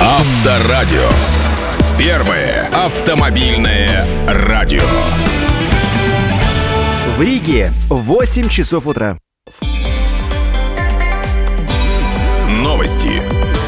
Авторадио. Первое автомобильное радио. В Риге 8 часов утра. Новости.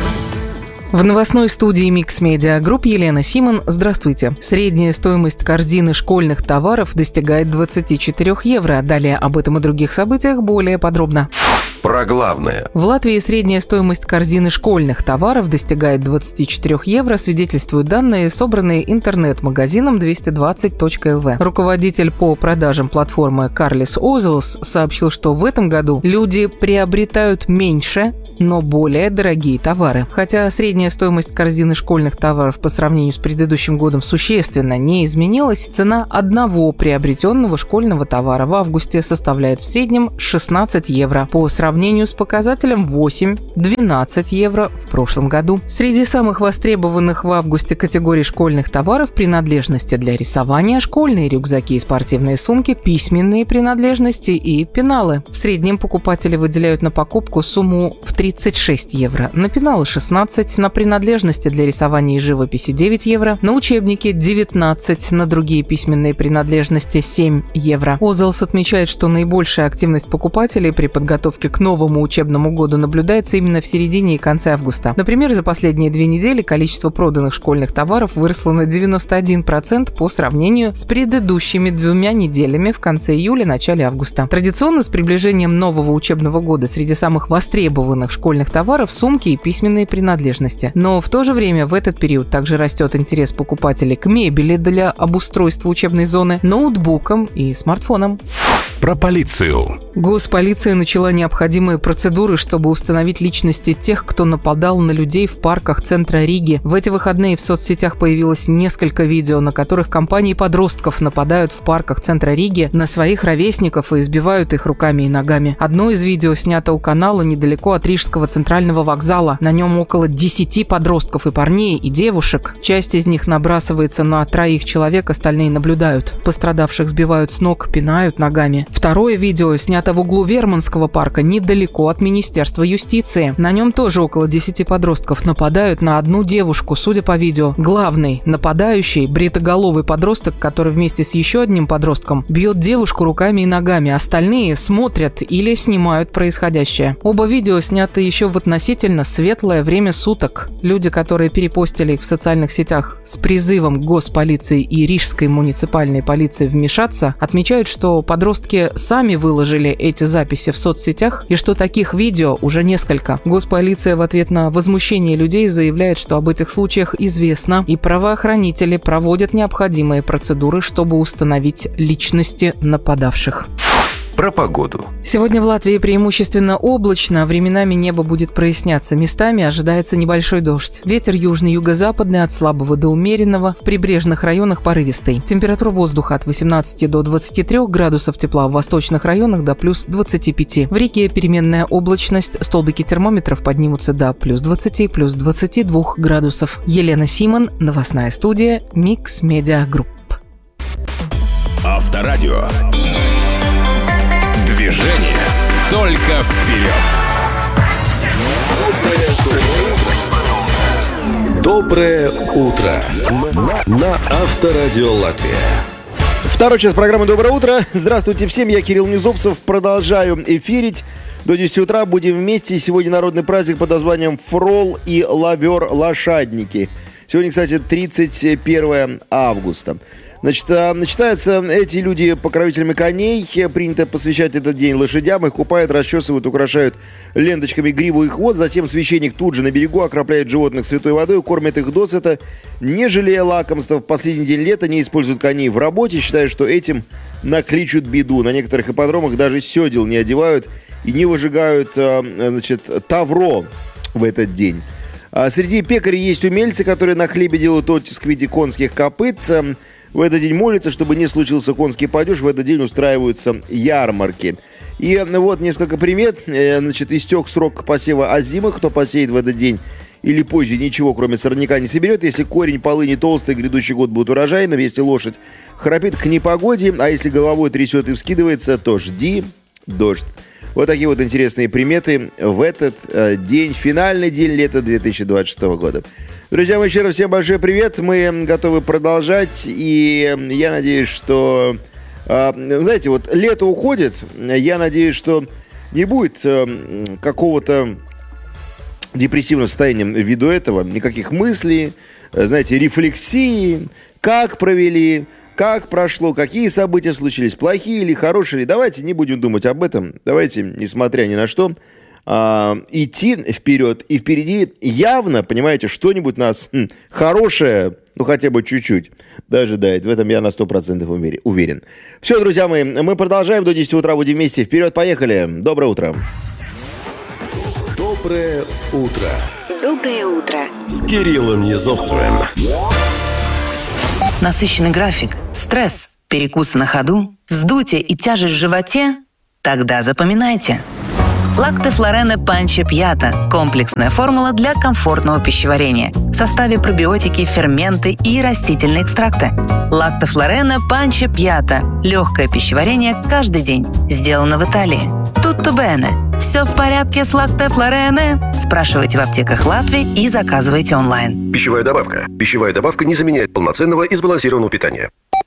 В новостной студии Mix Media Group Елена Симон. Здравствуйте. Средняя стоимость корзины школьных товаров достигает 24 евро. Далее об этом и других событиях более подробно. Про главное. В Латвии средняя стоимость корзины школьных товаров достигает 24 евро, свидетельствуют данные, собранные интернет-магазином 220.lv. Руководитель по продажам платформы Карлис Озелс сообщил, что в этом году люди приобретают меньше, но более дорогие товары. Хотя средняя стоимость корзины школьных товаров по сравнению с предыдущим годом существенно не изменилась, цена одного приобретенного школьного товара в августе составляет в среднем 16 евро, по сравнению с показателем 8-12 евро в прошлом году. Среди самых востребованных в августе категорий школьных товаров принадлежности для рисования, школьные рюкзаки и спортивные сумки, письменные принадлежности и пеналы. В среднем покупатели выделяют на покупку сумму в 36 евро, на пеналы 16, на принадлежности для рисования и живописи 9 евро, на учебники 19, на другие письменные принадлежности 7 евро. Озелс отмечает, что наибольшая активность покупателей при подготовке к новому учебному году наблюдается именно в середине и конце августа. Например, за последние 2 недели количество проданных школьных товаров выросло на 91% по сравнению с предыдущими 2 неделями в конце июля – начале августа. Традиционно с приближением нового учебного года среди самых востребованных школьных товаров – сумки и письменные принадлежности. Но в то же время в этот период также растет интерес покупателей к мебели для обустройства учебной зоны, ноутбукам и смартфонам. Про полицию. Госполиция начала необходимые процедуры, чтобы установить личности тех, кто нападал на людей в парках центра Риги. В эти выходные в соцсетях появилось несколько видео, на которых компании подростков нападают в парках центра Риги на своих ровесников и избивают их руками и ногами. Одно из видео снято у канала недалеко от Рижского центрального вокзала. На нем около 10 подростков и парней, и девушек. Часть из них набрасывается на 3 человек, остальные наблюдают. Пострадавших сбивают с ног, пинают ногами. Второе видео снято в углу Верманского парка, недалеко от Министерства юстиции. На нем тоже около 10 подростков нападают на одну девушку, судя по видео. Главный нападающий – бритоголовый подросток, который вместе с еще одним подростком бьет девушку руками и ногами. Остальные смотрят или снимают происходящее. Оба видео сняты еще в относительно светлое время суток. Люди, которые перепостили их в социальных сетях с призывом госполиции и Рижской муниципальной полиции вмешаться, отмечают, что подростки сами выложили эти записи в соцсетях и что таких видео уже несколько. Госполиция в ответ на возмущение людей заявляет, что об этих случаях известно, и правоохранители проводят необходимые процедуры, чтобы установить личности нападавших. Про погоду. Сегодня в Латвии преимущественно облачно, временами небо будет проясняться, местами ожидается небольшой дождь. Ветер южный, юго-западный от слабого до умеренного, в прибрежных районах порывистый. Температура воздуха от 18 до 23 градусов тепла, в восточных районах до плюс 25. В Риге переменная облачность, столбики термометров поднимутся до плюс 20, плюс 22 градусов. Елена Симон, новостная студия Mix Media Group. Авторадио. Движение только вперед. Доброе утро на Авторадио Латвия. Второй час программы «Доброе утро». Здравствуйте всем, я Кирилл Низовцев. Продолжаю эфирить. До 10 утра будем вместе. Сегодня народный праздник под названием Фрол и Лавер Лошадники. Сегодня, кстати, 31 августа. Значит, начинаются эти люди покровителями коней. Принято посвящать этот день лошадям. Их купают, расчесывают, украшают ленточками гриву и хвост. Затем священник тут же на берегу окропляет животных святой водой, кормит их досыта, не жалея лакомства. В последний день лета не используют коней в работе, считая, что этим накличут беду. На некоторых ипподромах даже седел не одевают и не выжигают, тавро в этот день. Среди пекарей есть умельцы, которые на хлебе делают оттиск в виде конских копыт. В этот день молятся, чтобы не случился конский падеж. В этот день устраиваются ярмарки. И вот несколько примет. Истек срок посева озимых. Кто посеет в этот день или позже ничего, кроме сорняка, не соберет. Если корень полыни толстый, грядущий год будет урожайным. Если лошадь храпит к непогоде, а если головой трясет и вскидывается, то жди дождь. Вот такие вот интересные приметы в этот день, финальный день лета 2026 года. Друзья, еще раз всем большой привет. Мы готовы продолжать. И я надеюсь, что... знаете, вот лето уходит. Я надеюсь, что не будет какого-то депрессивного состояния ввиду этого. Никаких мыслей, знаете, рефлексии. Как провели, как прошло, какие события случились, плохие или хорошие. Давайте не будем думать об этом. Давайте, несмотря ни на что, идти вперед. И впереди явно, понимаете, что-нибудь нас хорошее, ну хотя бы чуть-чуть, дожидает. В этом я на 100% уверен. Все, друзья мои, мы продолжаем. До 10 утра будем вместе. Вперед, поехали. Доброе утро. Доброе утро. Доброе утро. С Кириллом Низовцевым. Насыщенный график, стресс, перекусы на ходу, вздутие и тяжесть в животе? Тогда запоминайте. Лактефлорене Панче Пьята – комплексная формула для комфортного пищеварения. В составе пробиотики, ферменты и растительные экстракты. Лактефлорене Панче Пьята – легкое пищеварение каждый день. Сделано в Италии. Tutto bene. Все в порядке с Лактефлорене? Спрашивайте в аптеках Латвии и заказывайте онлайн. Пищевая добавка. Пищевая добавка не заменяет полноценного и сбалансированного питания.